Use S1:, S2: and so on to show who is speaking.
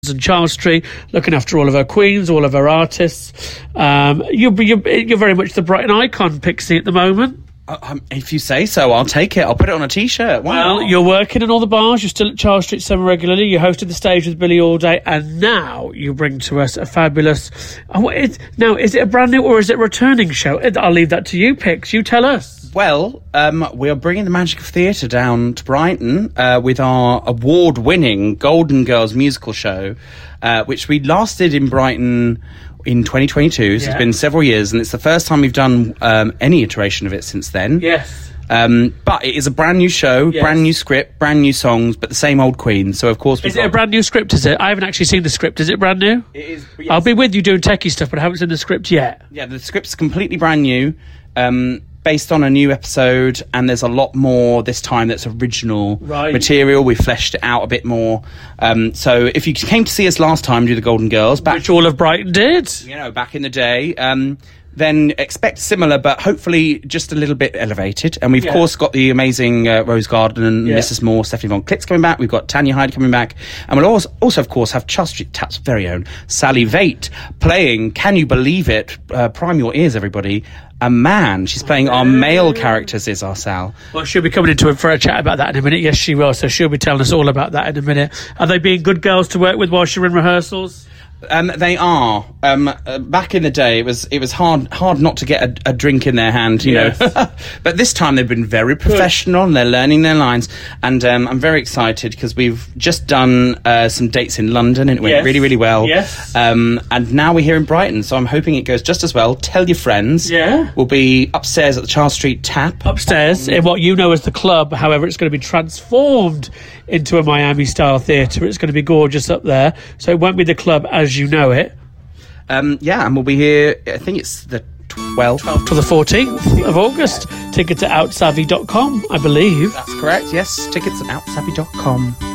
S1: and Charles Street, looking after all of our queens, all of our artists. You're very much the Brighton icon, Pixie, at the moment.
S2: If you say so, I'll take it. I'll put it on a T-shirt.
S1: Well, you're working in all the bars. You're still at Charles Street semi-regularly. You hosted the stage with Billy all day, and now you bring to us a fabulous... Now, is it a brand new or is it a returning show? I'll leave that to you, Pix. You tell us.
S2: Well, we are bringing the magic of theatre down to Brighton with our award-winning Golden Girls musical show, which we last did in Brighton in 2022. So It's been several years, and it's the first time we've done any iteration of it since then.
S1: Yes.
S2: But it is a brand new show, brand new script, brand new songs, but the same old Queen. So, of course...
S1: Is it a brand new script, is it? I haven't actually seen the script. Is it brand new?
S2: It is. Yes.
S1: I'll be with you doing techie stuff, but I haven't seen the script yet.
S2: Yeah, the script's completely brand new. Based on a new episode, and there's a lot more this time that's original material. We fleshed it out a bit more. So if you came to see us last time do the Golden Girls,
S1: which all of Brighton did,
S2: back in the day, then expect similar, but hopefully just a little bit elevated. And we've of course got the amazing Rose Garden and Mrs. Moore, Stephanie Von Klitz coming back. We've got Tanya Hyde coming back, and we'll also of course have Charles Street Tap's very own Sally Vate playing. Can you believe it? Prime your ears, everybody. A man. She's playing our male characters, is our Sal.
S1: Well, she'll be coming into it for a chat about that in a minute. Yes, she will. So she'll be telling us all about that in a minute. Are they being good girls to work with while you're in rehearsals?
S2: They are. Back in the day, it was hard not to get a drink in their hand, you know. But this time they've been very professional and they're learning their lines. And I'm very excited because we've just done some dates in London and it went really, really well.
S1: Yes.
S2: And now we're here in Brighton, so I'm hoping it goes just as well. Tell your friends.
S1: Yeah.
S2: We'll be upstairs at the Charles Street Tap.
S1: Upstairs in what you know as the club. However, it's going to be transformed into a Miami-style theatre. It's going to be gorgeous up there. So it won't be the club as you know it.
S2: And we'll be here, I think it's the 12th
S1: to the 14th of August. Tickets at outsavvy.com, I believe.
S2: That's correct, yes. Tickets at outsavvy.com.